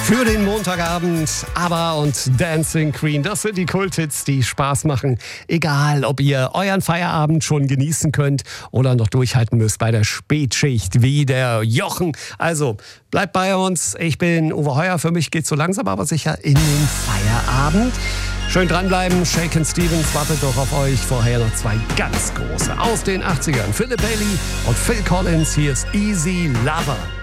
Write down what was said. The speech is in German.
Für den Montagabend ABBA und Dancing Queen, das sind die Kulthits, die Spaß machen. Egal, ob ihr euren Feierabend schon genießen könnt oder noch durchhalten müsst bei der Spätschicht wie der Jochen. Also bleibt bei uns, ich bin Uwe Heuer, für mich geht's so langsam aber sicher in den Feierabend. Schön dranbleiben, Shakin' Stevens wartet doch auf euch. Vorher noch zwei ganz große aus den 80ern. Philip Bailey und Phil Collins, hier ist Easy Lover.